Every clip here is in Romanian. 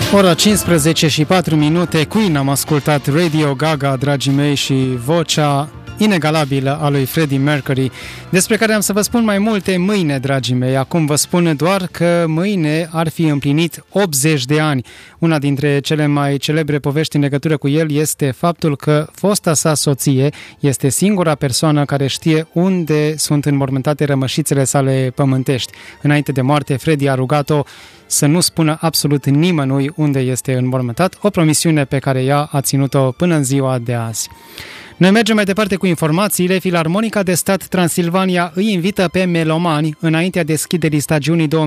Ora 15 și 4 minute, Queen am ascultat Radio Gaga, dragii mei, și vocea inegalabilă a lui Freddie Mercury, despre care am să vă spun mai multe mâine, dragii mei. Acum vă spun doar că mâine ar fi împlinit 80 de ani. Una dintre cele mai celebre povești în legătură cu el este faptul că fosta sa soție este singura persoană care știe unde sunt înmormântate rămășițele sale pământești. Înainte de moarte, Freddie a rugat-o să nu spună absolut nimănui unde este înmormântat, o promisiune pe care ea a ținut-o până în ziua de azi. Noi mergem mai departe cu informațiile. Filarmonica de Stat Transilvania îi invită pe melomani, înaintea deschiderii stagiunii 2026-2027,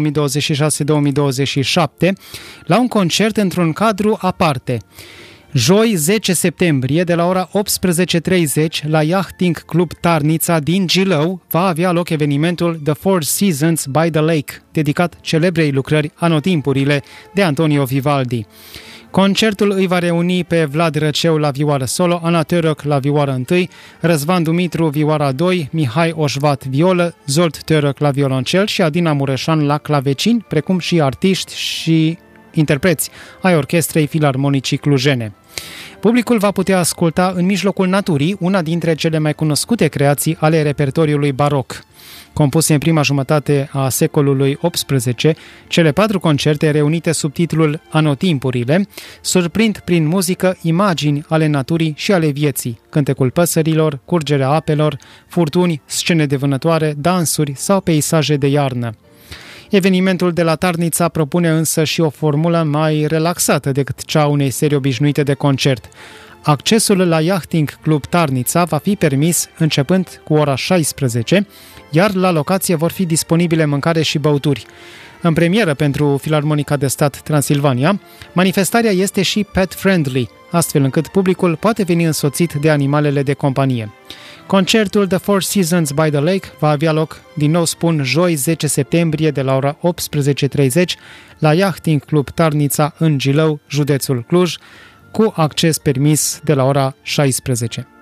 la un concert într-un cadru aparte. Joi 10 septembrie, de la ora 18:30, la Yachting Club Tarnița din Gilău, va avea loc evenimentul The Four Seasons by the Lake, dedicat celebrei lucrări Anotimpurile de Antonio Vivaldi. Concertul îi va reuni pe Vlad Răceu la vioară solo, Ana Török la vioară 1, Răzvan Dumitru vioara 2, Mihai Oșvat violă, Zolt Török la violoncel și Adina Mureșan la clavecin, precum și artiști și interpreți ai Orchestrei Filarmonicii Clujene. Publicul va putea asculta în mijlocul naturii una dintre cele mai cunoscute creații ale repertoriului baroc. Compuse în prima jumătate a secolului XVIII, cele 4 concerte reunite sub titlul Anotimpurile surprind prin muzică imagini ale naturii și ale vieții, cântecul păsărilor, curgerea apelor, furtuni, scene de vânătoare, dansuri sau peisaje de iarnă. Evenimentul de la Tarnița propune însă și o formulă mai relaxată decât cea a unei serii obișnuite de concert. Accesul la Yachting Club Tarnița va fi permis începând cu ora 16, iar la locație vor fi disponibile mâncare și băuturi. În premieră pentru Filarmonica de Stat Transilvania, manifestarea este și pet-friendly, astfel încât publicul poate veni însoțit de animalele de companie. Concertul The Four Seasons by the Lake va avea loc, din nou spun, joi 10 septembrie de la ora 18:30 la Yachting Club Tarnița în Gilău, județul Cluj, cu acces permis de la ora 16.